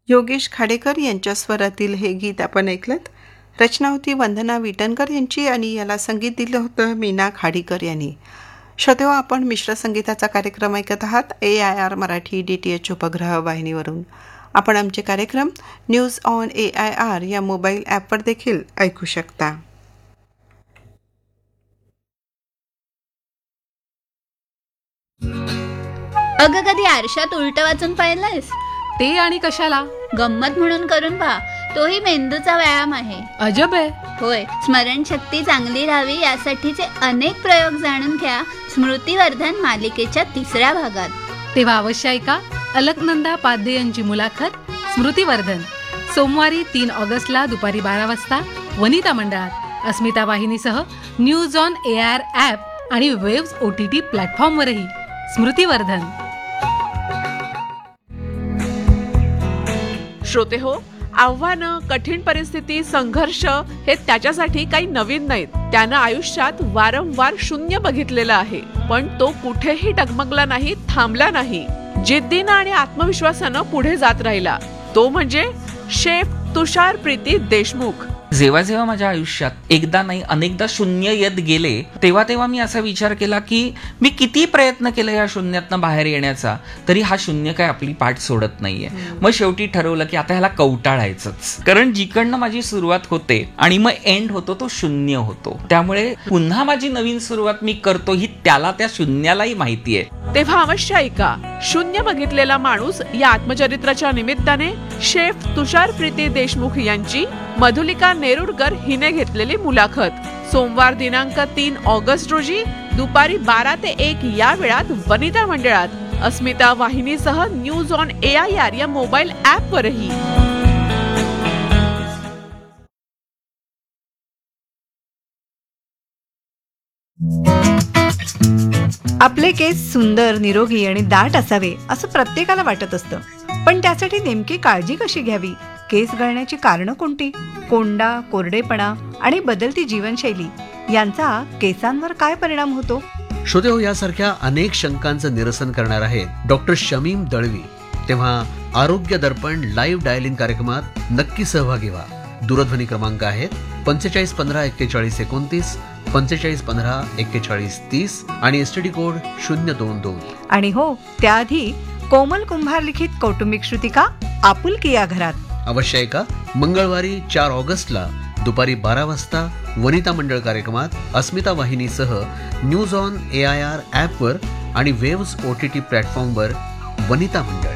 योगेश खाडेकर यांच्या स्वरातील हे गीत आपण ऐकलंत. रचना होती वंदना विटणकर यांची आणि याला संगीत दिलं होतं मीना खाडीकर यांनी. श्रोतेहो, आपण मिश्र संगीताचा कार्यक्रम ऐकत आहात AIR मराठी DTH उपग्रह वाहिनीवरून. आपण आमचे कार्यक्रम न्यूज ऑन AIR या मोबाईल ॲपवर देखील ऐकू शकता. अगं, कधी आरशात उलट वाचून पाहिलंयस? ते आणि कशाला? गंमत म्हणून करून पहा, तोही मेंदूचा व्यायाम आहे. अजब आहे. होय, स्मरणशक्ती चांगली राहावी यासाठीचे अनेक प्रयोग जाणून घ्या स्मृतिवर्धन मालिकेच्या 3ऱ्या भागात. तेव्हा अवश्य ऐका अलकनंदा पाध्ये यांची मुलाखत स्मृतिवर्धन, सोमवारी 3 ऑगस्टला दुपारी 12 वाजता वनिता मंडळात, अस्मिता वाहिनीसह न्यूज ऑन AIR ॲप आणि वेव्स OTT प्लॅटफॉर्मवरही. स्मृतिवर्धन. श्रोते हो, आव्हानं, कठीण परिस्थिती, संघर्ष हे त्याच्यासाठी काही नवीन नाहीत. त्यानं आयुष्यात वारंवार शून्य बघितलेलं आहे, पण तो कुठेही डगमगला नाही, थांबला नाही. जिद्दीनं आणि आत्मविश्वासानं पुढे जात राहिला. तो म्हणजे शेफ तुषार प्रीती देशमुख. जेव्हा जेव्हा माझ्या आयुष्यात एकदा नाही अनेकदा शून्य येत गेले, तेव्हा तेव्हा मी असा विचार केला की मी किती प्रयत्न केला या शून्यातनं बाहेर येण्याचा, तरी हा शून्य काय आपली पाठ सोडत नाहीये. मग शेवटी ठरवलं की आता ह्याला कवटाळायचंच, कारण जिकडनं माझी सुरुवात होते आणि मग एंड होतो तो शून्य होतो. त्यामुळे पुन्हा माझी नवीन सुरुवात मी करतो ही त्याला, त्या शून्यालाही माहिती आहे. तेव्हा अवश्य ऐका शून्य बघितलेला माणूस या आत्मचरित्राच्या निमित्ताने शेफ तुषार प्रीती देशमुख यांची मधुलिका नेरुरकर हिने घेतलेली मुलाखत. सोमवार दिनांक 3 ऑगस्ट रोजी दुपारी 12 ते 1 या वेळात वनिता मंडळात, अस्मिता वाहिनीसह न्यूज ऑन AIR या मोबाईल ॲपवरही. आपले केस सुंदर, निरोगी आणि दाट असावे असं प्रत्येकाला वाटत असतं, पण त्यासाठी नेमकी काळजी कशी घ्यावी? केस गळण्याची कारणं कोणती? कोंडा, कोरडेपणा आणि बदलती जीवनशैली यांचा केसांवर काय परिणाम होतो? श्रोते हो, यासारख्या अनेक शंकांचं निरसन करणार आहेत डॉक्टर शमीम दळवी. तेव्हा आरोग्य दर्पण लाईव्ह डायलिंग कार्यक्रमात नक्की सहभागी व्हा. दूरध्वनी क्रमांक आहेत 45 15 41 29, 45 15 41 30 आणि STD कोड 022. आणि हो, त्याआधी कोमल कुंभार लिखित कौटुंबिक श्रुतिका आपुलकी या घरात. अवश्य ऐका मंगळवारी 4 ऑगस्टला दुपारी 12 वाजता वनिता मंडळ कार्यक्रमात, अस्मिता वाहिनीसह न्यूज ऑन AIR ॲपवर आणि वेव्स OTT प्लॅटफॉर्मवर. वनिता मंडळ.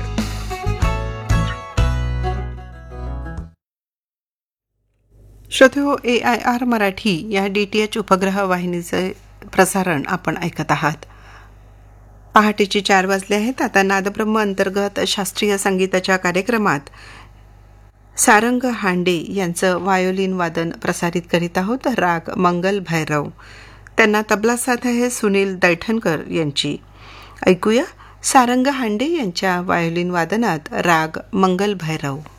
श्रोतेहो, AIR मराठी या DTH उपग्रह वाहिनीचे प्रसारण आपण ऐकत आहात. पहाटेचे 4 वाजले आहेत. आता नादब्रह्म अंतर्गत शास्त्रीय संगीताच्या कार्यक्रमात सारंग हांडे यांचं व्हायोलिन वादन प्रसारित करीत आहोत. राग मंगल भैरव. त्यांना तबला साथ आहे सुनील दैठणकर यांची. ऐकूया सारंग हांडे यांच्या व्हायोलिन वादनात राग मंगल भैरव.